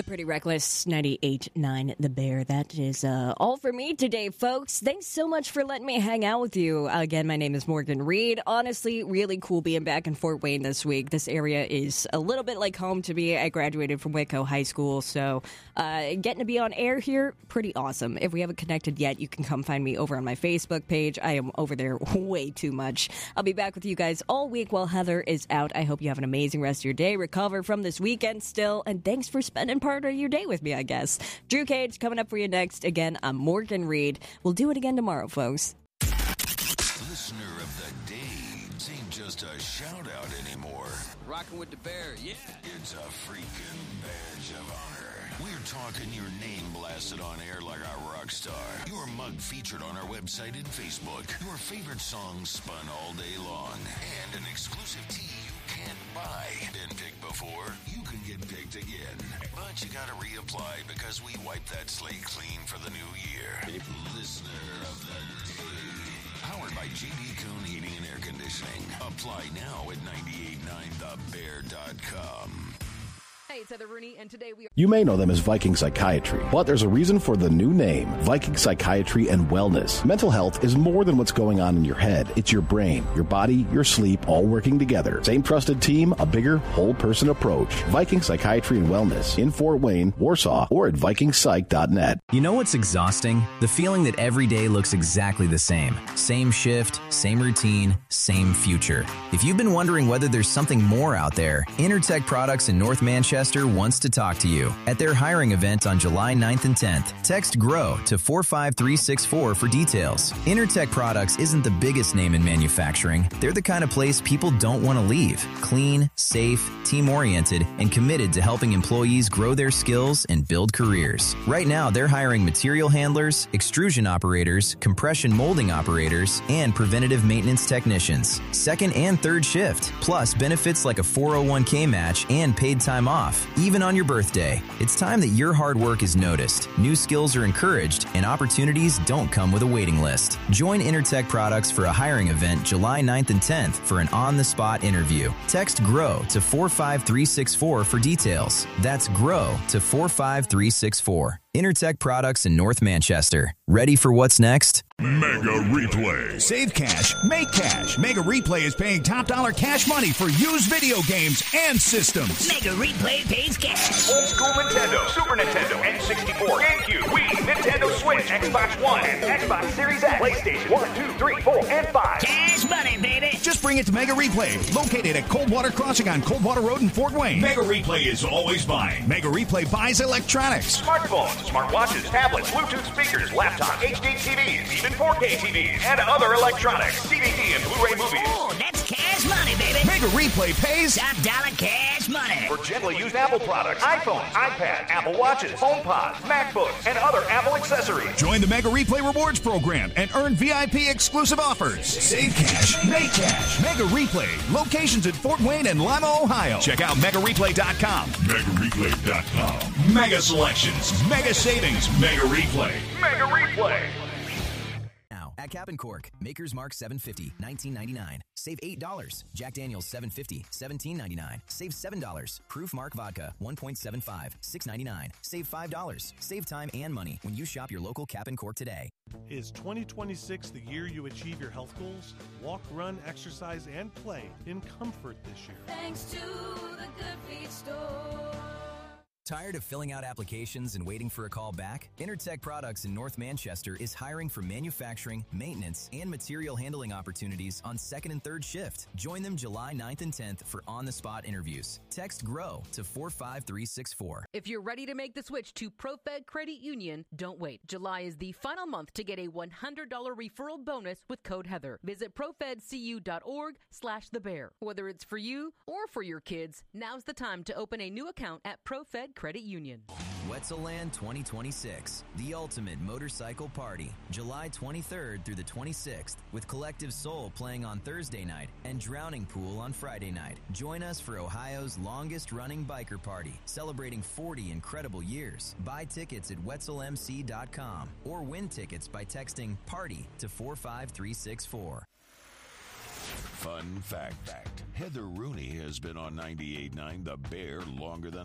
The Pretty Reckless 98.9 The Bear. That is all for me today, folks. Thanks so much for letting me hang out with you. Again, my name is Morgan Reed. Honestly, really cool being back in Fort Wayne this week. This area is a little bit like home to me. I graduated from Waco High School, so getting to be on air here, pretty awesome. If we haven't connected yet, you can come find me over on my Facebook page. I am over there way too much. I'll be back with you guys all week while Heather is out. I hope you have an amazing rest of your day. Recover from this weekend still, and thanks for spending part of your day with me, I guess. Drew Cage coming up for you next. Again, I'm Morgan Reed. We'll do it again tomorrow, folks. Listener of the day ain't just a shout-out anymore. Rocking with the Bear, yeah. It's a freaking badge of honor. We're talking your name blasted on air like a rock star. Your mug featured on our website and Facebook. Your favorite songs spun all day long. And an exclusive tee you can't buy. Been picked before? You can get picked again. But you gotta reapply because we wiped that slate clean for the new year. Listener of the day. Powered by JD Coon Heating and Air Conditioning. Apply now at 989thebear.com. Hey, it's Heather Rooney, and today we are... You may know them as Viking Psychiatry, but there's a reason for the new name, Viking Psychiatry and Wellness. Mental health is more than what's going on in your head. It's your brain, your body, your sleep, all working together. Same trusted team, a bigger, whole-person approach. Viking Psychiatry and Wellness in Fort Wayne, Warsaw, or at vikingpsych.net. You know what's exhausting? The feeling that every day looks exactly the same. Same shift, same routine, same future. If you've been wondering whether there's something more out there, Intertech Products in North Manchester wants to talk to you. At their hiring event on July 9th and 10th, text GROW to 45364 for details. Intertech Products isn't the biggest name in manufacturing. They're the kind of place people don't want to leave. Clean, safe, team-oriented, and committed to helping employees grow their skills and build careers. Right now, they're hiring material handlers, extrusion operators, compression molding operators, and preventative maintenance technicians. Second and third shift, plus benefits like a 401k match and paid time off. Even on your birthday, it's time that your hard work is noticed, new skills are encouraged, and opportunities don't come with a waiting list. Join Intertech Products for a hiring event July 9th and 10th for an on-the-spot interview. Text GROW to 45364 for details. That's GROW to 45364. Intertech Products in North Manchester. Ready for what's next? Mega Replay. Save cash, make cash. Mega Replay is paying top dollar cash money for used video games and systems. Mega Replay pays cash. Old school Nintendo, Super Nintendo, N64, GameCube, Wii, Nintendo Switch, Xbox One, and Xbox Series X, PlayStation 1, 2, 3, 4, and 5. Cash money, baby. Just bring it to Mega Replay, located at Coldwater Crossing on Coldwater Road in Fort Wayne. Mega Replay is always buying. Mega Replay buys electronics, Smartphones, smartwatches, tablets, Bluetooth speakers, laptops, HD TVs, even 4K TVs, and other electronics, DVD and Blu-ray movies. Oh, that's cash money, baby. Mega Replay pays top dollar cash money. For gently used Apple products, iPhones, iPad, Apple Watches, HomePods, MacBooks, and other Apple accessories. Join the Mega Replay Rewards program and earn VIP exclusive offers. Save cash, make cash. Mega Replay, locations in Fort Wayne and Lima, Ohio. Check out MegaReplay.com. MegaReplay.com. Mega selections, mega savings, Mega Replay. Mega Replay. Now, at Cap and Cork, Maker's Mark 750, $19.99. Save $8. Jack Daniel's 750, $17.99. Save $7. Proof Mark Vodka, 1.75, $6.99. Save $5. Save time and money when you shop your local Cap and Cork today. Is 2026 the year you achieve your health goals? Walk, run, exercise, and play in comfort this year. Thanks to the Good Feet Store. Tired of filling out applications and waiting for a call back? Intertech Products in North Manchester is hiring for manufacturing, maintenance, and material handling opportunities on second and third shift. Join them July 9th and 10th for on-the-spot interviews. Text GROW to 45364. If you're ready to make the switch to ProFed Credit Union, don't wait. July is the final month to get a $100 referral bonus with code Heather. Visit profedcu.org/thebear. Whether it's for you or for your kids, now's the time to open a new account at ProFed Credit Union. Wetzelland 2026, the ultimate motorcycle party, July 23rd through the 26th, with Collective Soul playing on Thursday night and Drowning Pool on Friday night. Join us for Ohio's longest-running biker party, celebrating 40 incredible years. Buy tickets at wetzelmc.com or win tickets by texting PARTY to 45364. Fun fact. Heather Rooney has been on 98.9 The Bear longer than